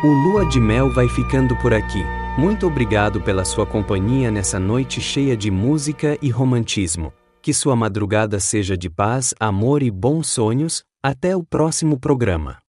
O Lua de Mel vai ficando por aqui. Muito obrigado pela sua companhia nessa noite cheia de música e romantismo. Que sua madrugada seja de paz, amor e bons sonhos. Até o próximo programa.